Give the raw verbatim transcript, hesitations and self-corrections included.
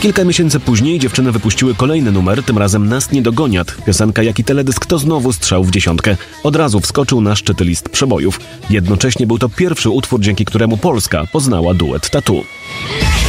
Kilka miesięcy później dziewczyny wypuściły kolejny numer, tym razem Nas nie dogoniat. Piosenka, jak i teledysk to znowu strzał w dziesiątkę. Od razu wskoczył na szczyty list przebojów. Jednocześnie był to pierwszy utwór, dzięki któremu Polska poznała duet Tatu.